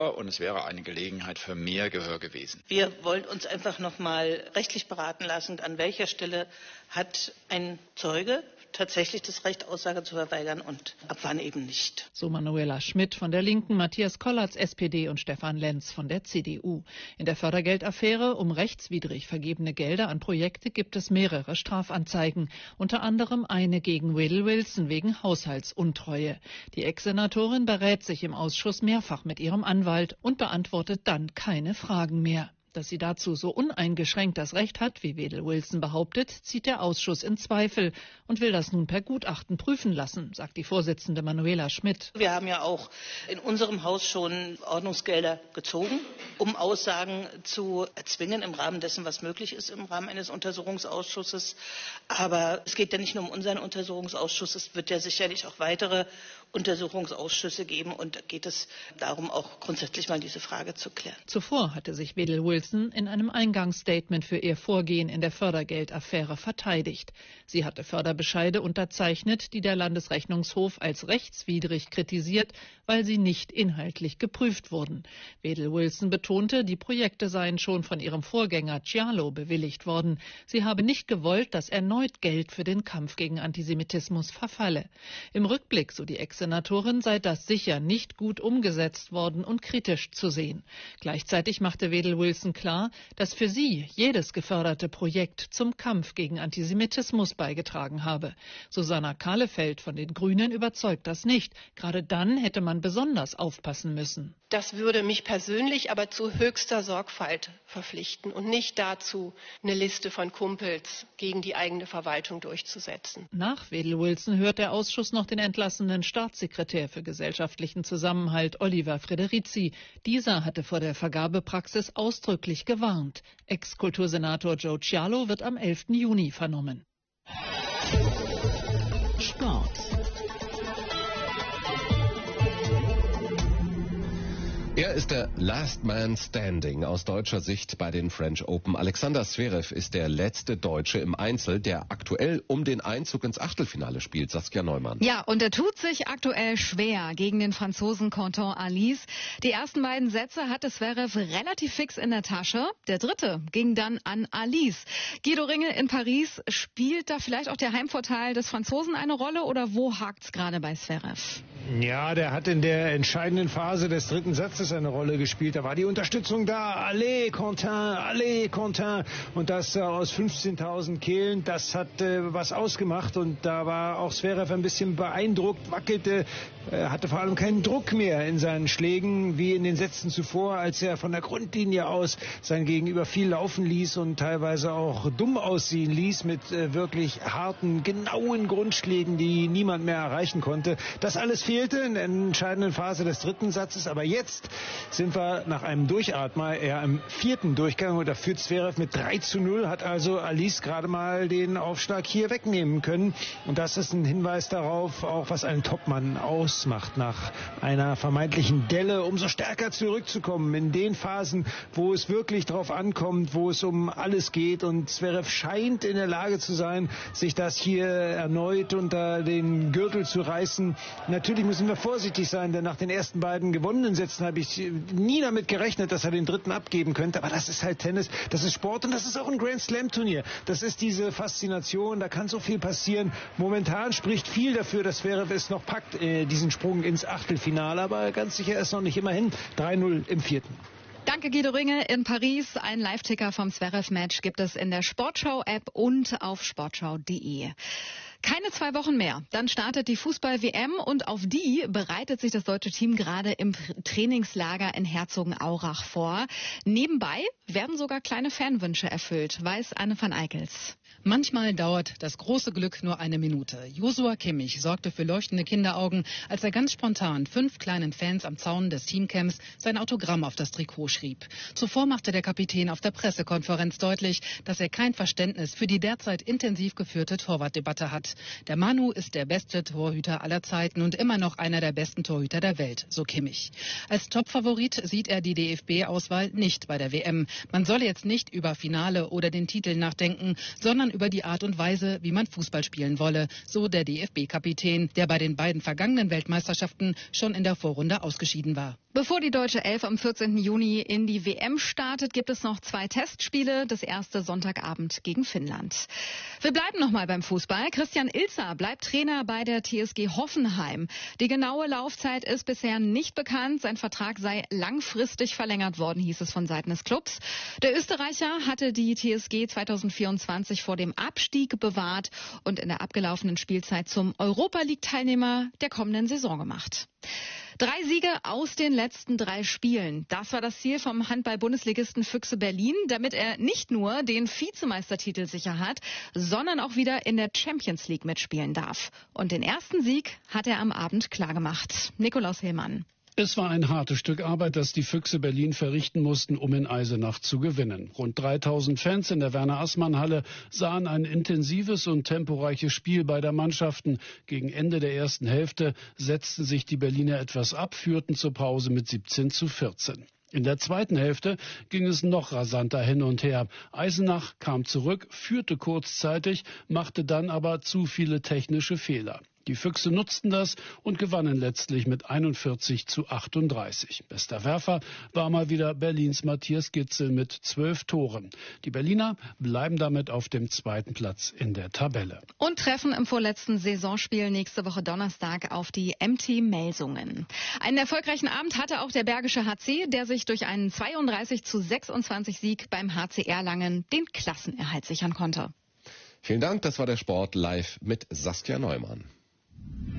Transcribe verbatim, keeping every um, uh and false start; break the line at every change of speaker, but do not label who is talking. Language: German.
und es wäre eine Gelegenheit für mehr Gehör gewesen.
Wir wollen uns einfach noch mal rechtlich beraten lassen, an welcher Stelle hat ein Zeuge tatsächlich das Recht, Aussage zu verweigern und ab wann eben nicht.
So Manuela Schmidt von der Linken, Matthias Kollatz, S P D und Stefan Lenz von der C D U. In der Fördergeldaffäre um rechtswidrig vergebene Gelder an Projekte gibt es mehrere Strafanzeigen, unter anderem eine gegen Wedel Wilson wegen Haushaltsuntreue. Die Ex-Senatorin berät sich im Ausschuss mehrfach mit ihrem Anwalt und beantwortet dann keine Fragen mehr. Dass sie dazu so uneingeschränkt das Recht hat, wie Wedel Wilson behauptet, zieht der Ausschuss in Zweifel und will das nun per Gutachten prüfen lassen, sagt die Vorsitzende Manuela Schmidt.
Wir haben ja auch in unserem Haus schon Ordnungsgelder gezogen, um Aussagen zu erzwingen im Rahmen dessen, was möglich ist im Rahmen eines Untersuchungsausschusses. Aber es geht ja nicht nur um unseren Untersuchungsausschuss, es wird ja sicherlich auch weitere Untersuchungsausschüsse geben und da geht es darum, auch grundsätzlich mal diese Frage zu klären.
Zuvor hatte sich Wedel Wilson in einem Eingangsstatement für ihr Vorgehen in der Fördergeldaffäre verteidigt. Sie hatte Förderbescheide unterzeichnet, die der Landesrechnungshof als rechtswidrig kritisiert, weil sie nicht inhaltlich geprüft wurden. Wedel Wilson betonte, die Projekte seien schon von ihrem Vorgänger Cialo bewilligt worden. Sie habe nicht gewollt, dass erneut Geld für den Kampf gegen Antisemitismus verfalle. Im Rückblick, so die Ex-Senatorin, sei das sicher nicht gut umgesetzt worden und kritisch zu sehen. Gleichzeitig machte Wedel Wilson klar, dass für sie jedes geförderte Projekt zum Kampf gegen Antisemitismus beigetragen habe. Susanna Kahlefeld von den Grünen überzeugt das nicht. Gerade dann hätte man besonders aufpassen müssen.
Das würde mich persönlich aber zu höchster Sorgfalt verpflichten und nicht dazu, eine Liste von Kumpels gegen die eigene Verwaltung durchzusetzen.
Nach Wedel Wilson hört der Ausschuss noch den entlassenen Staatssekretär für gesellschaftlichen Zusammenhalt Oliver Frederici. Dieser hatte vor der Vergabepraxis ausdrücklich gewarnt. Ex-Kultursenator Joe Cialo wird am elften Juni vernommen.
Sport. Er ist der Last Man Standing aus deutscher Sicht bei den French Open. Alexander Zverev ist der letzte Deutsche im Einzel, der aktuell um den Einzug ins Achtelfinale spielt. Saskia Neumann.
Ja, und er tut sich aktuell schwer gegen den Franzosen Quentin Alice. Die ersten beiden Sätze hatte Zverev relativ fix in der Tasche. Der dritte ging dann an Alice. Guido Ringel in Paris, spielt da vielleicht auch der Heimvorteil des Franzosen eine Rolle oder wo hakt's gerade bei Zverev?
Ja, der hat in der entscheidenden Phase des dritten Satzes eine Rolle gespielt. Da war die Unterstützung da. Allez, Quentin, allez, Quentin. Und das äh, aus fünfzehntausend Kehlen, das hat äh, was ausgemacht. Und da war auch Zverev ein bisschen beeindruckt, wackelte, äh, hatte vor allem keinen Druck mehr in seinen Schlägen, wie in den Sätzen zuvor, als er von der Grundlinie aus sein Gegenüber viel laufen ließ und teilweise auch dumm aussehen ließ mit äh, wirklich harten, genauen Grundschlägen, die niemand mehr erreichen konnte. Das alles fehlte in der entscheidenden Phase des dritten Satzes. Aber jetzt sind wir nach einem Durchatmer eher im vierten Durchgang und da führt Zverev mit drei zu null, hat also Alice gerade mal den Aufschlag hier wegnehmen können. Und das ist ein Hinweis darauf, auch was einen Topmann ausmacht, nach einer vermeintlichen Delle umso stärker zurückzukommen in den Phasen, wo es wirklich drauf ankommt, wo es um alles geht. Und Zverev scheint in der Lage zu sein, sich das hier erneut unter den Gürtel zu reißen. Natürlich müssen wir vorsichtig sein, denn nach den ersten beiden gewonnenen Sätzen habe ich nie damit gerechnet, dass er den dritten abgeben könnte. Aber das ist halt Tennis, das ist Sport und das ist auch ein Grand Slam Turnier. Das ist diese Faszination, da kann so viel passieren. Momentan spricht viel dafür, dass Zverev es noch packt, äh, diesen Sprung ins Achtelfinale. Aber ganz sicher ist noch nicht immerhin drei null im vierten.
Danke Guido Ringel in Paris. Ein Live-Ticker vom Zverev-Match gibt es in der Sportschau-App und auf sportschau punkt de. Keine zwei Wochen mehr, dann startet die Fußball-W M und auf die bereitet sich das deutsche Team gerade im Trainingslager in Herzogenaurach vor. Nebenbei werden sogar kleine Fanwünsche erfüllt, weiß Anne van Eickels.
Manchmal dauert das große Glück nur eine Minute. Joshua Kimmich sorgte für leuchtende Kinderaugen, als er ganz spontan fünf kleinen Fans am Zaun des Teamcamps sein Autogramm auf das Trikot schrieb. Zuvor machte der Kapitän auf der Pressekonferenz deutlich, dass er kein Verständnis für die derzeit intensiv geführte Torwartdebatte hat. Welt. Der Manu ist der beste Torhüter aller Zeiten und immer noch einer der besten Torhüter der Welt, so Kimmich. Als Topfavorit sieht er die D F B-Auswahl nicht bei der W M. Man solle jetzt nicht über Finale oder den Titel nachdenken, sondern über die Art und Weise, wie man Fußball spielen wolle, so der D F B-Kapitän, der bei den beiden vergangenen Weltmeisterschaften schon in der Vorrunde ausgeschieden war.
Bevor die deutsche Elf am vierzehnten Juni in die W M startet, gibt es noch zwei Testspiele. Das erste Sonntagabend gegen Finnland. Wir bleiben nochmal beim Fußball. Christian Ilzer bleibt Trainer bei der T S G Hoffenheim. Die genaue Laufzeit ist bisher nicht bekannt. Sein Vertrag sei langfristig verlängert worden, hieß es von Seiten des Clubs. Der Österreicher hatte die T S G zweitausendvierundzwanzig vor dem Abstieg bewahrt und in der abgelaufenen Spielzeit zum Europa-League-Teilnehmer der kommenden Saison gemacht. Drei Siege aus den letzten drei Spielen. Das war das Ziel vom Handball-Bundesligisten Füchse Berlin, damit er nicht nur den Vizemeistertitel sicher hat, sondern auch wieder in der Champions League mitspielen darf. Und den ersten Sieg hat er am Abend klargemacht. Nikolaus Hillmann.
Es war ein hartes Stück Arbeit, das die Füchse Berlin verrichten mussten, um in Eisenach zu gewinnen. Rund dreitausend Fans in der Werner-Assmann-Halle sahen ein intensives und temporeiches Spiel beider Mannschaften. Gegen Ende der ersten Hälfte setzten sich die Berliner etwas ab, führten zur Pause mit siebzehn zu vierzehn. In der zweiten Hälfte ging es noch rasanter hin und her. Eisenach kam zurück, führte kurzzeitig, machte dann aber zu viele technische Fehler. Die Füchse nutzten das und gewannen letztlich mit einundvierzig zu achtunddreißig. Bester Werfer war mal wieder Berlins Matthias Gitzel mit zwölf Toren. Die Berliner bleiben damit auf dem zweiten Platz in der Tabelle.
Und treffen im vorletzten Saisonspiel nächste Woche Donnerstag auf die M T Melsungen. Einen erfolgreichen Abend hatte auch der Bergische H C, der sich durch einen zweiunddreißig zu sechsundzwanzig Sieg beim H C Erlangen den Klassenerhalt sichern konnte.
Vielen Dank, das war der Sport live mit Saskia Neumann.